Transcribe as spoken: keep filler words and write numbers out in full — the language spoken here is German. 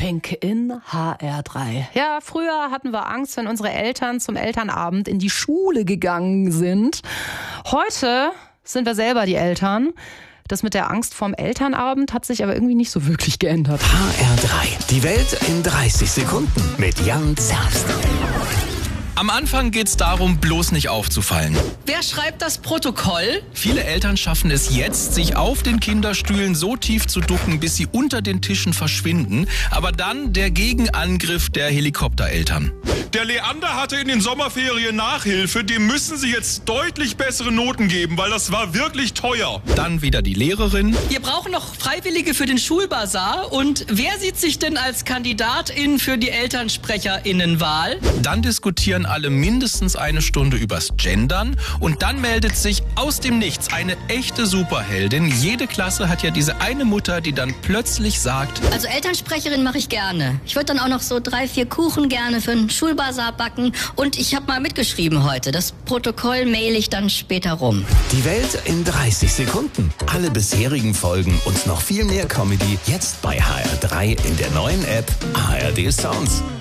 Pink in H R drei. Ja, früher hatten wir Angst, wenn unsere Eltern zum Elternabend in die Schule gegangen sind. Heute sind wir selber die Eltern. Das mit der Angst vorm Elternabend hat sich aber irgendwie nicht so wirklich geändert. H R drei. Die Welt in dreißig Sekunden mit Jan Zerbst. Am Anfang geht's darum, bloß nicht aufzufallen. Wer schreibt das Protokoll? Viele Eltern schaffen es jetzt, sich auf den Kinderstühlen so tief zu ducken, bis sie unter den Tischen verschwinden. Aber dann der Gegenangriff der Helikoptereltern. Der Leander hatte in den Sommerferien Nachhilfe, dem müssen Sie jetzt deutlich bessere Noten geben, weil das war wirklich teuer. Dann wieder die Lehrerin. Wir brauchen noch Freiwillige für den Schulbazar. Und wer sieht sich denn als Kandidatin für die ElternsprecherInnenwahl? Dann diskutieren alle mindestens eine Stunde übers Gendern. Und dann meldet sich aus dem Nichts eine echte Superheldin. Jede Klasse hat ja diese eine Mutter, die dann plötzlich sagt: Also Elternsprecherin mache ich gerne. Ich würde dann auch noch so drei, vier Kuchen gerne für einen Schulbazar backen. Und ich habe mal mitgeschrieben heute. Das Protokoll mail ich dann später rum. Die Welt in dreißig Sekunden. Alle bisherigen Folgen und noch viel mehr Comedy jetzt bei H R drei in der neuen App H R D Sounds.